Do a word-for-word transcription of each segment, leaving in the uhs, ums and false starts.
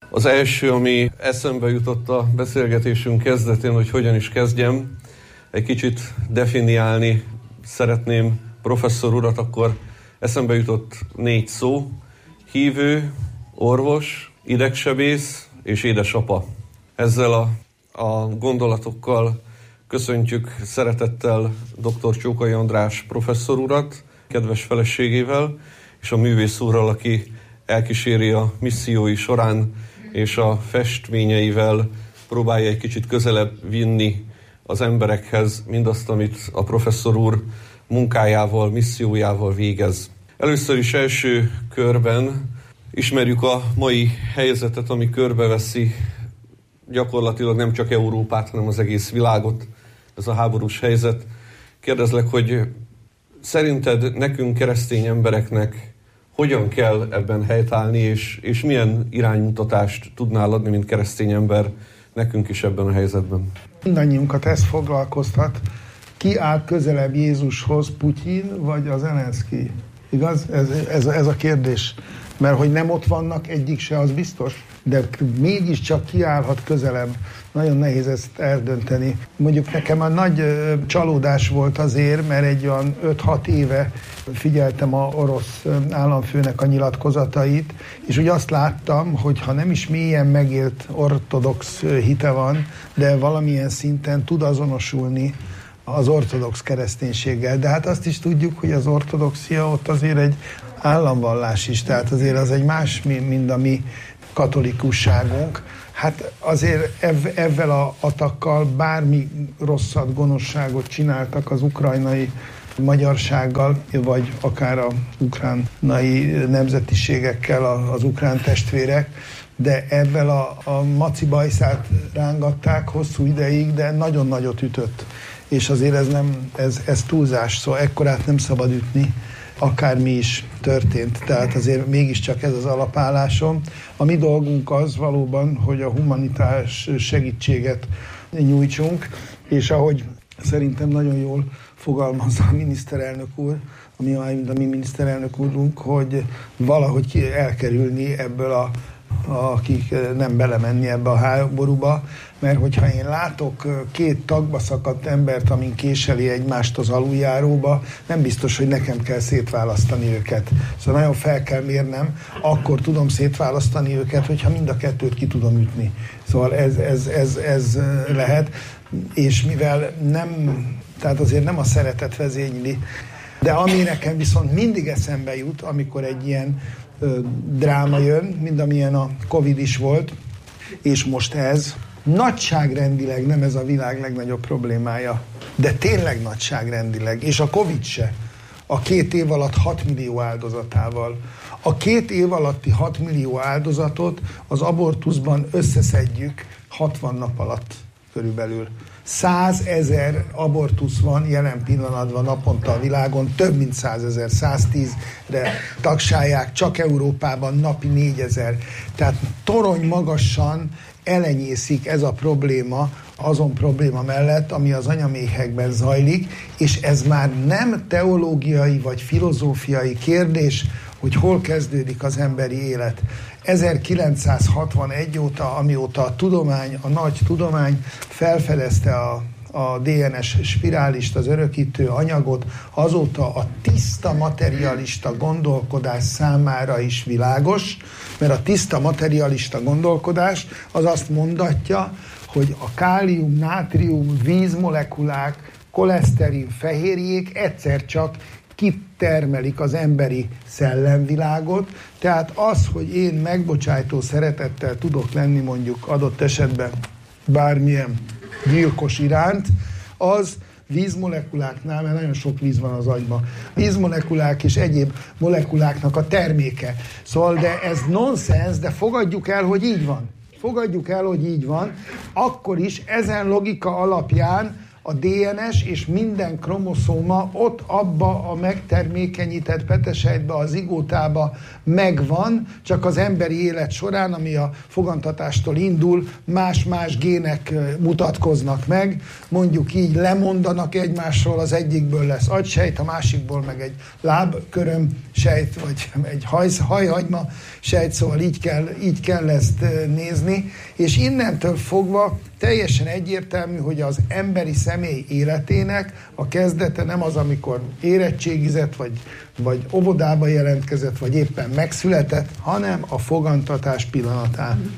Az első, ami eszembe jutott a beszélgetésünk kezdetén, hogy hogyan is kezdjem, egy kicsit definiálni szeretném professzor urat, akkor eszembe jutott négy szó: hívő, orvos, idegsebész és édesapa. Ezzel a, a gondolatokkal köszöntjük szeretettel dr. Csókai András professzor urat, kedves feleségével, és a művész úrral, aki elkíséri a missziói során, és a festményeivel próbálja egy kicsit közelebb vinni az emberekhez mindazt, amit a professzor úr munkájával, missziójával végez. Először is első körben ismerjük a mai helyzetet, ami körbeveszi gyakorlatilag nem csak Európát, hanem az egész világot, ez a háborús helyzet. Kérdezlek, hogy szerinted nekünk, keresztény embereknek hogyan kell ebben helytállni, és, és milyen iránymutatást tudnál adni, mint keresztény ember nekünk is ebben a helyzetben? Mindannyiunkat ez foglalkoztat. Ki áll közelebb Jézushoz, Putyin vagy a Zelenszky? Igaz? Ez, ez, ez a kérdés. Mert hogy nem ott vannak, egyik se, az biztos. De mégiscsak kiállhat közelebb. Nagyon nehéz ezt eldönteni. Mondjuk nekem a nagy ö, csalódás volt azért, mert egy olyan öt-hat éve figyeltem a orosz államfőnek a nyilatkozatait, és úgy azt láttam, hogy ha nem is mélyen megélt ortodox hite van, de valamilyen szinten tud azonosulni az ortodox kereszténységgel. De hát azt is tudjuk, hogy az ortodoxia ott azért egy államvallás is, tehát azért az egy más, mint a mi katolikusságunk. Hát azért ev, ezzel a atakkal bármi rosszat, gonoszságot csináltak az ukrajnai magyarsággal, vagy akár az ukránai nemzetiségekkel az ukrán testvérek, de ebben a, a maci bajszát rángatták hosszú ideig, de nagyon nagyot ütött. És azért ez, nem, ez, ez túlzás, szóval ekkorát nem szabad ütni, akármi is történt. Tehát azért mégiscsak ez az alapállásom. A mi dolgunk az valóban, hogy a humanitás segítséget nyújtsunk, és ahogy szerintem nagyon jól fogalmazza a miniszterelnök úr, ami a mi miniszterelnök úrunk, hogy valahogy elkerülni ebből a akik nem belemenni ebbe a háborúba, mert hogyha én látok két tagba szakadt embert, amin késeli egymást az aluljáróba, nem biztos, hogy nekem kell szétválasztani őket. Szóval nagyon fel kell mérnem, akkor tudom szétválasztani őket, hogyha mind a kettőt ki tudom ütni. Szóval ez, ez, ez, ez lehet, és mivel nem, tehát azért nem a szeretet vezényli, de ami nekem viszont mindig eszembe jut, amikor egy ilyen dráma jön, mint amilyen a Covid is volt, és most ez nagyságrendileg nem ez a világ legnagyobb problémája, de tényleg nagyságrendileg, és a Covid se. A két év alatt hat millió áldozatával. A két év alatti hat millió áldozatot az abortuszban összeszedjük hatvan nap alatt körülbelül. százezer abortusz van jelen pillanatban naponta a világon, több mint százezer, száztízre tagsálják, csak Európában napi négyezer. Tehát torony magasan elenyészik ez a probléma azon probléma mellett, ami az anyaméhekben zajlik, és ez már nem teológiai vagy filozófiai kérdés, hogy hol kezdődik az emberi élet. ezerkilencszázhatvanegy óta, amióta a tudomány, a nagy tudomány felfedezte a, a dé en es spirálist, az örökítő anyagot, azóta a tiszta materialista gondolkodás számára is világos, mert a tiszta materialista gondolkodás az azt mondatja, hogy a kálium, nátrium, vízmolekulák, koleszterin, fehérjék egyszer csak kitermelik az emberi szellemvilágot, tehát az, hogy én megbocsájtó szeretettel tudok lenni mondjuk adott esetben bármilyen gyilkos iránt, az vízmolekuláknál, mert nagyon sok víz van az agyban, vízmolekulák és egyéb molekuláknak a terméke. Szóval, de ez nonsens, de fogadjuk el, hogy így van. Fogadjuk el, hogy így van, akkor is ezen logika alapján a dé en es és minden kromoszóma ott abba a megtermékenyített petesejtbe, az zigótába megvan, csak az emberi élet során, ami a fogantatástól indul, más-más gének mutatkoznak meg, mondjuk így lemondanak egymásról, az egyikből lesz agysejt, a másikból meg egy lábköröm sejt, vagy egy haj, hajhagyma sejt, szóval így kell, így kell ezt nézni, és innentől fogva teljesen egyértelmű, hogy az emberi személy életének a kezdete nem az, amikor érettségizett, vagy, vagy óvodába jelentkezett, vagy éppen megszületett, hanem a fogantatás pillanatán.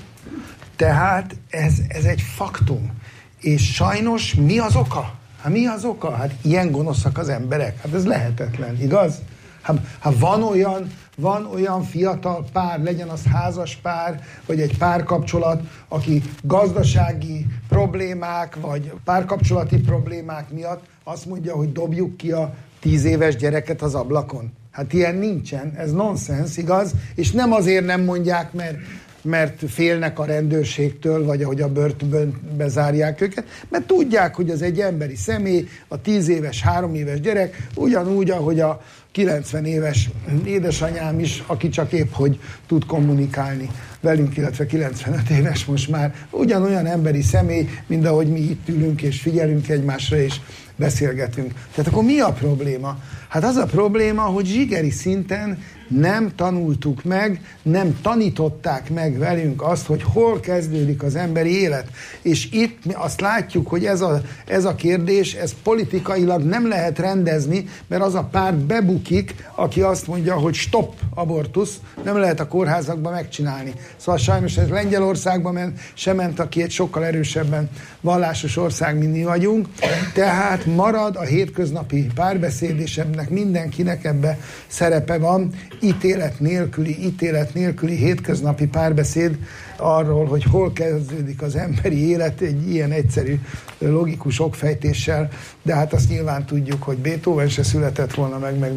Tehát ez, ez egy faktum. És sajnos mi az oka? Hát mi az oka? Hát ilyen gonoszak az emberek. Hát ez lehetetlen, igaz? Hát, hát van olyan, van olyan fiatal pár, legyen az házas pár, vagy egy párkapcsolat, aki gazdasági problémák, vagy párkapcsolati problémák miatt azt mondja, hogy dobjuk ki a tíz éves gyereket az ablakon. Hát ilyen nincsen, ez nonsens, igaz? És nem azért nem mondják, mert mert félnek a rendőrségtől, vagy ahogy a börtönbe zárják őket, mert tudják, hogy az egy emberi személy, a tíz éves, három éves gyerek, ugyanúgy, ahogy a kilencven éves édesanyám is, aki csak épp hogy tud kommunikálni velünk, illetve kilencvenöt éves most már, ugyanolyan emberi személy, mint ahogy mi itt ülünk és figyelünk egymásra és beszélgetünk. Tehát akkor mi a probléma? Hát az a probléma, hogy zsigeri szinten nem tanultuk meg, nem tanították meg velünk azt, hogy hol kezdődik az emberi élet. És itt mi azt látjuk, hogy ez a, ez a kérdés, ez politikailag nem lehet rendezni, mert az a párt bebukik, aki azt mondja, hogy stop abortusz, nem lehet a kórházakban megcsinálni. Szóval sajnos ez Lengyelországban ment, se ment, aki egy sokkal erősebben vallásos ország, mint mi vagyunk. Tehát marad a hétköznapi párbeszéd, és ennek mindenkinek ebbe szerepe van, ítélet nélküli, ítélet nélküli hétköznapi párbeszéd arról, hogy hol kezdődik az emberi élet egy ilyen egyszerű, logikus okfejtéssel, de hát azt nyilván tudjuk, hogy Beethoven se született volna meg, meg